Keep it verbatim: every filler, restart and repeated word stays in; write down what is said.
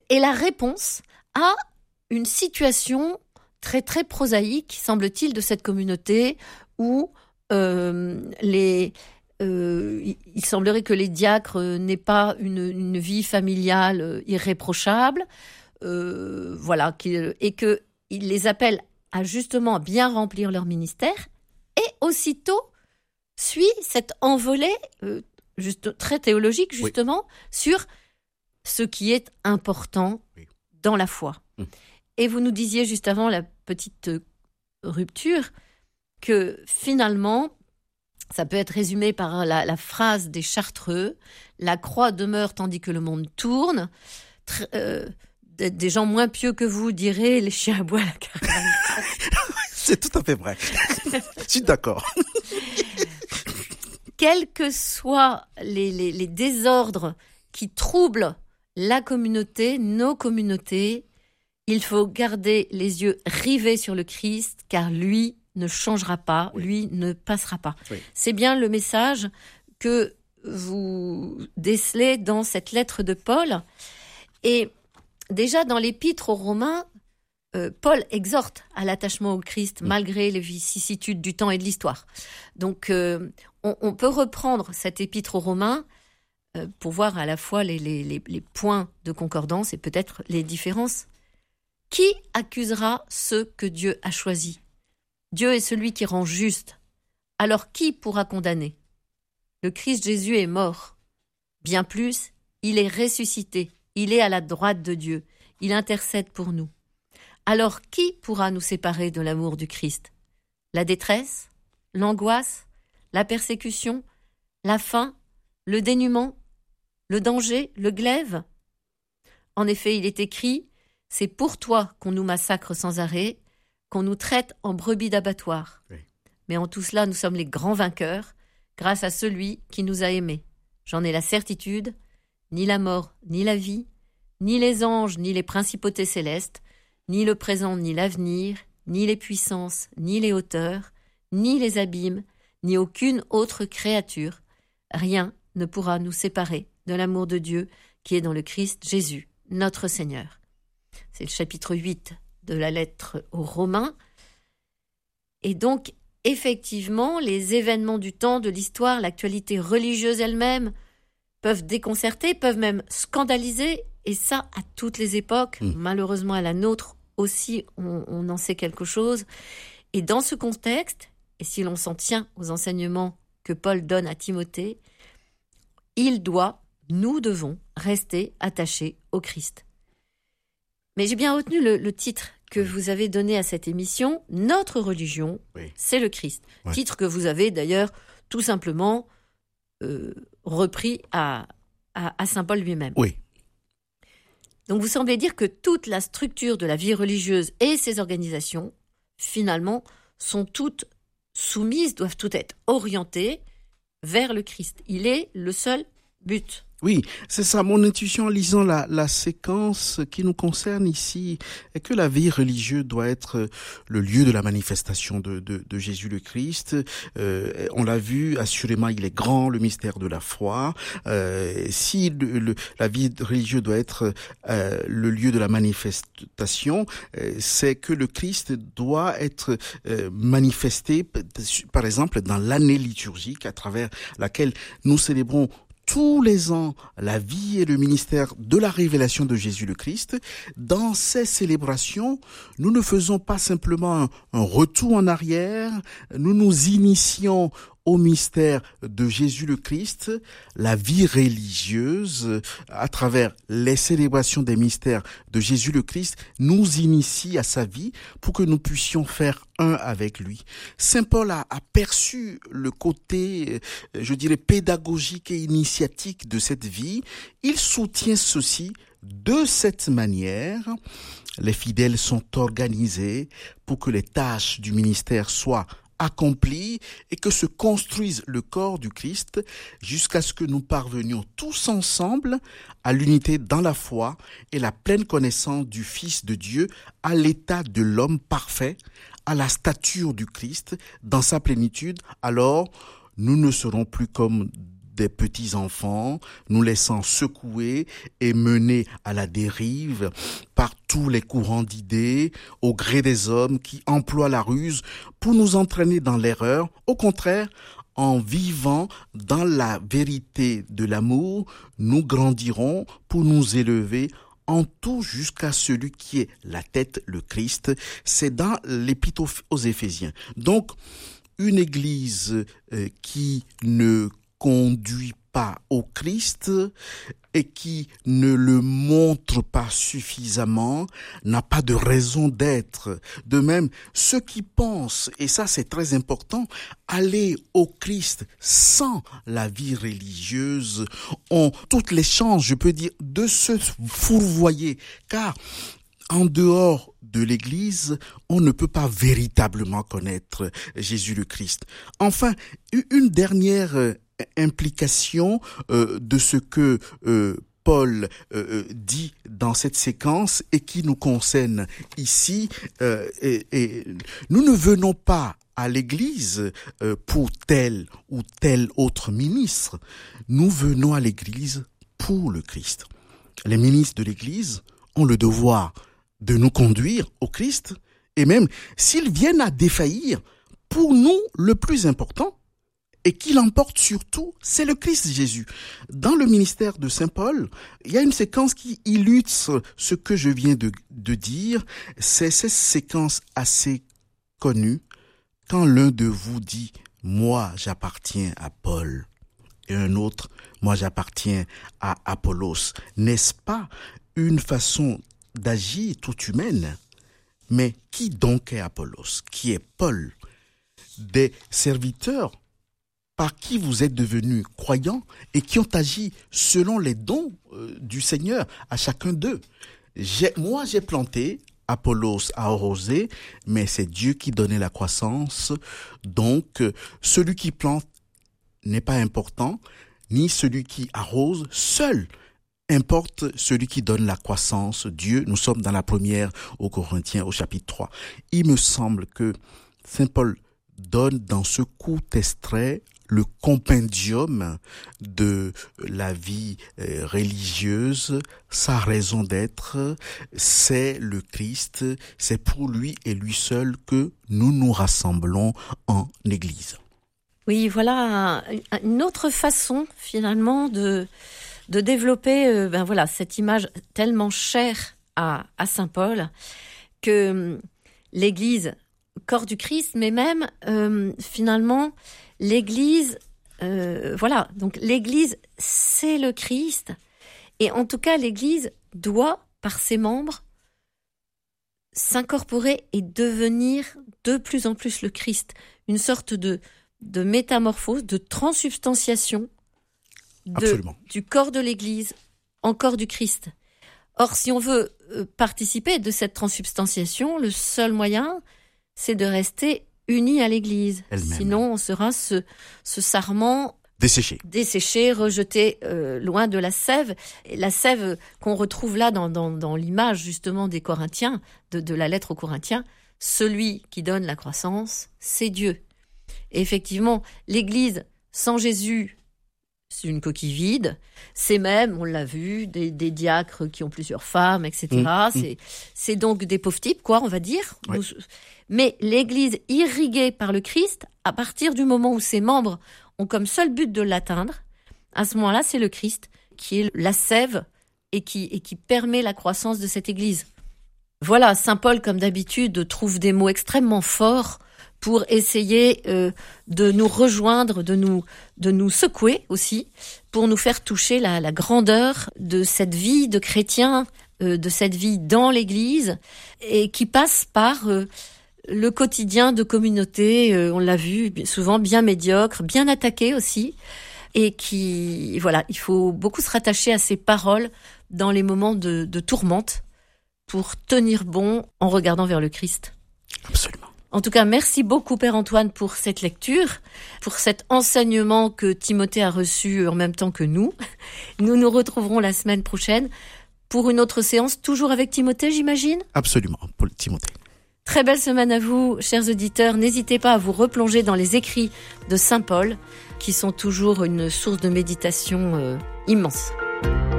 est la réponse à une situation très très prosaïque, semble-t-il, de cette communauté où euh, les, euh, il semblerait que les diacres n'aient pas une, une vie familiale irréprochable, euh, voilà, et qu'il les appelle à justement bien remplir leur ministère, et aussitôt suit cette envolée euh, juste, très théologique, justement, oui. sur ce qui est important oui. dans la foi. Mmh. Et vous nous disiez juste avant la petite rupture que finalement, ça peut être résumé par la, la phrase des Chartreux, la croix demeure tandis que le monde tourne. Tr- euh, des, des gens moins pieux que vous diraient les chiens aboient la caravane. C'est tout à fait vrai. Je suis d'accord. Quels que soient les, les, les désordres qui troublent la communauté, nos communautés, il faut garder les yeux rivés sur le Christ, car lui ne changera pas, oui. lui ne passera pas. Oui. C'est bien le message que vous décelez dans cette lettre de Paul. Et déjà dans l'épître aux Romains, euh, Paul exhorte à l'attachement au Christ, oui. malgré les vicissitudes du temps et de l'histoire. Donc euh, on, on peut reprendre cette épître aux Romains euh, pour voir à la fois les, les, les, les points de concordance et peut-être les différences. Qui accusera ceux que Dieu a choisis ? Dieu est celui qui rend juste. Alors qui pourra condamner ? Le Christ Jésus est mort. Bien plus, il est ressuscité. Il est à la droite de Dieu. Il intercède pour nous. Alors qui pourra nous séparer de l'amour du Christ ? La détresse ? L'angoisse ? La persécution ? La faim ? Le dénuement ? Le danger ? Le glaive ? En effet, il est écrit « C'est pour toi qu'on nous massacre sans arrêt, qu'on nous traite en brebis d'abattoir. Oui. Mais en tout cela, nous sommes les grands vainqueurs, grâce à celui qui nous a aimés. J'en ai la certitude, ni la mort, ni la vie, ni les anges, ni les principautés célestes, ni le présent, ni l'avenir, ni les puissances, ni les hauteurs, ni les abîmes, ni aucune autre créature. Rien ne pourra nous séparer de l'amour de Dieu qui est dans le Christ Jésus, notre Seigneur. » C'est le chapitre huit de la lettre aux Romains. Et donc, effectivement, les événements du temps, de l'histoire, l'actualité religieuse elle-même peuvent déconcerter, peuvent même scandaliser, et ça à toutes les époques. Mmh. Malheureusement, à la nôtre aussi, on, on en sait quelque chose. Et dans ce contexte, et si l'on s'en tient aux enseignements que Paul donne à Timothée, il doit, nous devons rester attachés au Christ. Mais j'ai bien retenu le, le titre que vous avez donné à cette émission, « Notre religion, oui. c'est le Christ ouais. ». Titre que vous avez d'ailleurs tout simplement euh, repris à, à, à saint Paul lui-même. Oui. Donc vous semblez dire que toute la structure de la vie religieuse et ses organisations, finalement, sont toutes soumises, doivent toutes être orientées vers le Christ. Il est le seul but. Oui, c'est ça. Mon intuition en lisant la, la séquence qui nous concerne ici est que la vie religieuse doit être le lieu de la manifestation de, de, de Jésus le Christ. Euh, on l'a vu, assurément, il est grand, le mystère de la foi. Euh, si le, le, la vie religieuse doit être euh, le lieu de la manifestation, euh, c'est que le Christ doit être euh, manifesté, par exemple, dans l'année liturgique à travers laquelle nous célébrons tous les ans la vie et le ministère de la révélation de Jésus le Christ. Dans ces célébrations, nous ne faisons pas simplement un, un retour en arrière, nous nous initions au mystère de Jésus le Christ. La vie religieuse, à travers les célébrations des mystères de Jésus le Christ, nous initie à sa vie pour que nous puissions faire un avec lui. Saint Paul a aperçu le côté, je dirais, pédagogique et initiatique de cette vie. Il soutient ceci de cette manière. Les fidèles sont organisés pour que les tâches du ministère soient accompli et que se construise le corps du Christ jusqu'à ce que nous parvenions tous ensemble à l'unité dans la foi et la pleine connaissance du Fils de Dieu, à l'état de l'homme parfait, à la stature du Christ dans sa plénitude. Alors, nous ne serons plus comme des petits-enfants, nous laissant secouer et mener à la dérive par tous les courants d'idées, au gré des hommes qui emploient la ruse pour nous entraîner dans l'erreur. Au contraire, en vivant dans la vérité de l'amour, nous grandirons pour nous élever en tout jusqu'à celui qui est la tête, le Christ. C'est dans l'épître aux Éphésiens. Donc, une église euh, qui ne conduit pas au Christ et qui ne le montre pas suffisamment n'a pas de raison d'être. De même, ceux qui pensent, et ça c'est très important, aller au Christ sans la vie religieuse ont toutes les chances, je peux dire, de se fourvoyer, car en dehors de l'Église, on ne peut pas véritablement connaître Jésus le Christ. Enfin, une dernière implication euh, de ce que euh, Paul euh, dit dans cette séquence et qui nous concerne ici. Euh, et, et nous ne venons pas à l'Église euh, pour tel ou tel autre ministre. Nous venons à l'Église pour le Christ. Les ministres de l'Église ont le devoir de nous conduire au Christ, et même s'ils viennent à défaillir, pour nous, le plus important, et qui l'emporte surtout, c'est le Christ Jésus. Dans le ministère de Saint Paul, il y a une séquence qui illustre ce que je viens de, de dire. C'est cette séquence assez connue. Quand l'un de vous dit « Moi, j'appartiens à Paul » et un autre « Moi, j'appartiens à Apollos », n'est-ce pas une façon d'agir toute humaine? Mais qui donc est Apollos? Qui est Paul? Des serviteurs par qui vous êtes devenus croyants et qui ont agi selon les dons euh, du Seigneur à chacun d'eux. J'ai, moi, j'ai planté, Apollos a arrosé, mais c'est Dieu qui donnait la croissance. Donc, euh, celui qui plante n'est pas important, ni celui qui arrose, seul importe celui qui donne la croissance, Dieu. Nous sommes dans la première aux Corinthiens, au chapitre trois. Il me semble que Saint Paul donne dans ce court extrait le compendium de la vie euh, religieuse, sa raison d'être, c'est le Christ, c'est pour lui et lui seul que nous nous rassemblons en Église. Oui, voilà une autre façon finalement de, de développer euh, ben voilà, cette image tellement chère à, à Saint Paul que euh, l'Église, corps du Christ, mais même euh, finalement l'Église, euh, voilà, donc l'Église, c'est le Christ. Et en tout cas, l'Église doit, par ses membres, s'incorporer et devenir de plus en plus le Christ. Une sorte de, de métamorphose, de transsubstantiation de, du corps de l'Église en corps du Christ. Or, si on veut participer de cette transsubstantiation, le seul moyen, c'est de rester unis à l'Église. Elle-même. Sinon, on sera ce, ce sarment desséché, desséché rejeté euh, loin de la sève. Et la sève qu'on retrouve là dans, dans, dans l'image justement des Corinthiens, de, de la lettre aux Corinthiens, celui qui donne la croissance, c'est Dieu. Et effectivement, l'Église sans Jésus, c'est une coquille vide. C'est même, on l'a vu, des, des diacres qui ont plusieurs femmes, et cetera. Mmh. C'est, c'est donc des pauvres types, quoi, on va dire. Ouais. Mais l'Église irriguée par le Christ, à partir du moment où ses membres ont comme seul but de l'atteindre, à ce moment-là, c'est le Christ qui est la sève et qui, et qui permet la croissance de cette Église. Voilà, Saint Paul, comme d'habitude, trouve des mots extrêmement forts pour essayer euh, de nous rejoindre, de nous, de nous secouer aussi, pour nous faire toucher la, la grandeur de cette vie de chrétien, euh, de cette vie dans l'Église, et qui passe par euh, le quotidien de communauté, euh, on l'a vu, souvent bien médiocre, bien attaqué aussi, et qui, voilà, il faut beaucoup se rattacher à ces paroles dans les moments de, de tourmente pour tenir bon en regardant vers le Christ. Absolument. En tout cas, merci beaucoup Père Antoine pour cette lecture, pour cet enseignement que Timothée a reçu en même temps que nous. Nous nous retrouverons la semaine prochaine pour une autre séance, toujours avec Timothée, j'imagine ? Absolument, pour Timothée. Très belle semaine à vous, chers auditeurs. N'hésitez pas à vous replonger dans les écrits de Saint Paul. qui sont toujours une source de méditation euh, immense.